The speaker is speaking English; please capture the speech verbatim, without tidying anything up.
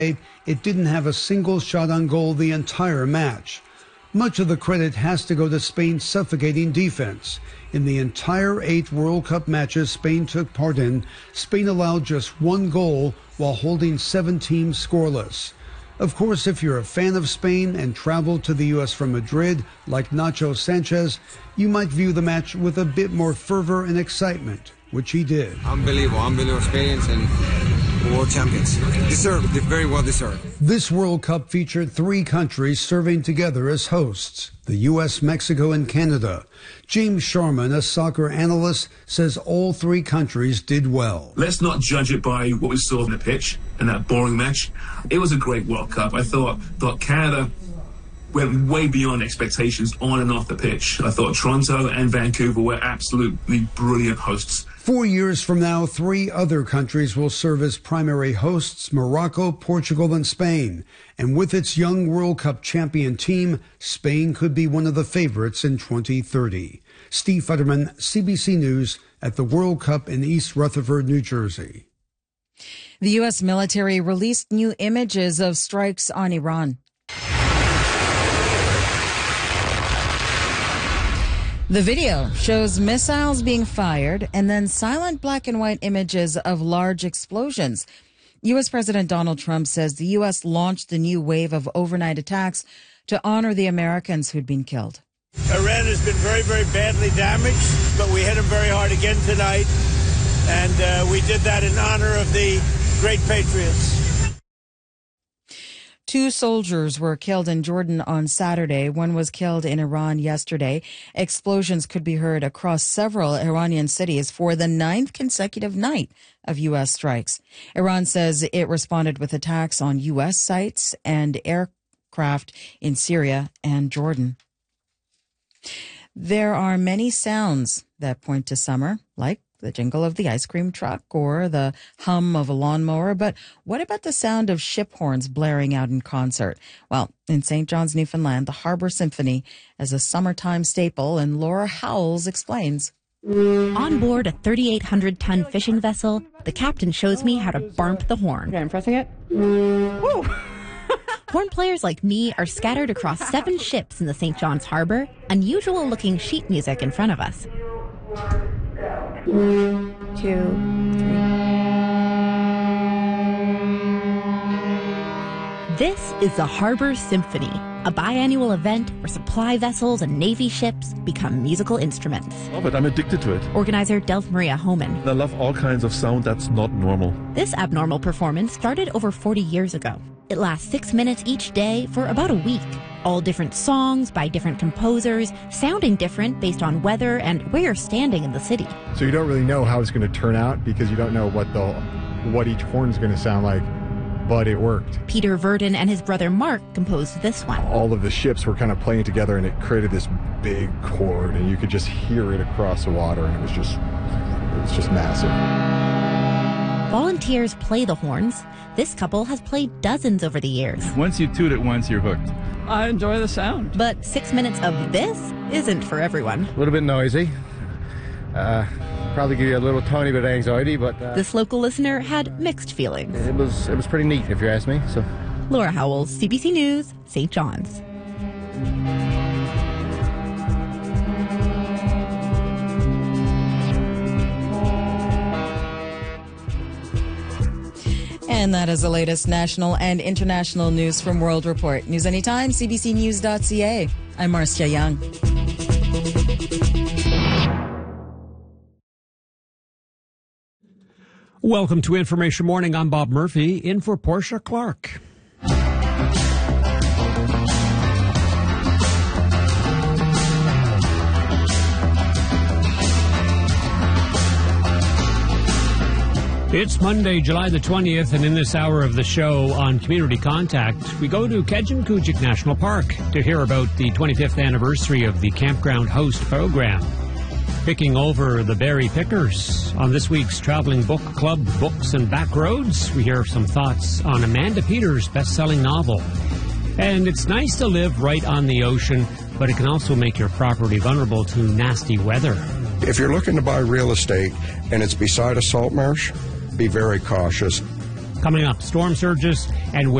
it didn't have a single shot on goal the entire match. Much of the credit has to go to Spain's suffocating defense. In the entire eight World Cup matches Spain took part in, Spain allowed just one goal while holding seven teams scoreless. Of course, if you're a fan of Spain and traveled to the U S from Madrid, like Nacho Sanchez, you might view the match with a bit more fervor and excitement, which he did. Unbelievable, unbelievable experience and world champions. Deserved, very well deserved. This World Cup featured three countries serving together as hosts, the U S, Mexico, and Canada. James Sharman, a soccer analyst, says all three countries did well. Let's not judge it by what we saw on the pitch in that boring match. It was a great World Cup. I thought, thought Canada went way beyond expectations on and off the pitch. I thought Toronto and Vancouver were absolutely brilliant hosts. Four years from now, three other countries will serve as primary hosts, Morocco, Portugal, and Spain. And with its young World Cup champion team, Spain could be one of the favorites in twenty thirty. Steve Futterman, C B C News, at the World Cup in East Rutherford, New Jersey. The U S military released new images of strikes on Iran. The video shows missiles being fired and then silent black and white images of large explosions. U S. President Donald Trump says the U S launched a new wave of overnight attacks to honor the Americans who'd been killed. Iran has been very, very badly damaged, but we hit them very hard again tonight. And uh, we did that in honor of the great patriots. Two soldiers were killed in Jordan on Saturday. One was killed in Iran yesterday. Explosions could be heard across several Iranian cities for the ninth consecutive night of U S strikes. Iran says it responded with attacks on U S sites and aircraft in Syria and Jordan. There are many sounds that point to summer, like the jingle of the ice cream truck or the hum of a lawnmower. But what about the sound of ship horns blaring out in concert? Well, in Saint John's, Newfoundland, the Harbor Symphony is a summertime staple, and Laura Howells explains. On board a thirty-eight hundred ton fishing vessel, the captain shows me how to barmp the horn. Okay, I'm pressing it. Woo! Horn players like me are scattered across seven ships in the Saint John's Harbor, unusual-looking sheet music in front of us. Two, three. This is the Harbor Symphony, a biannual event where supply vessels and Navy ships become musical instruments. Oh, but I'm addicted to it. Organizer Delph Maria Homan. I love all kinds of sound that's not normal. This abnormal performance started over forty years ago. It lasts six minutes each day for about a week. All different songs by different composers, sounding different based on weather and where you're standing in the city. So you don't really know how it's going to turn out because you don't know what the what each horn's going to sound like, but it worked. Peter Verdon and his brother Mark composed this one. All of the ships were kind of playing together and it created this big chord and you could just hear it across the water and it was just it was just massive. Volunteers play the horns. This couple has played dozens over the years. Once you toot it once, you're hooked. I enjoy the sound. But six minutes of this isn't for everyone. A little bit noisy. Uh, probably give you a little tiny bit of anxiety, but... Uh, this local listener had mixed feelings. It was, it was pretty neat, if you ask me. So, Laura Howells, C B C News, Saint John's. And that is the latest national and international news from World Report. News anytime, c b c news dot c a. I'm Marcia Young. Welcome to Information Morning. I'm Bob Murphy, in for Portia Clark. It's Monday, July the twentieth, and in this hour of the show on Community Contact, we go to Kejimkujik National Park to hear about the twenty-fifth anniversary of the Campground Host program. Picking over the Berry Pickers. On this week's Traveling Book Club, Books and Backroads, we hear some thoughts on Amanda Peters' best-selling novel. And it's nice to live right on the ocean, but it can also make your property vulnerable to nasty weather. If you're looking to buy real estate and it's beside a salt marsh, be very cautious. Coming up, storm surges and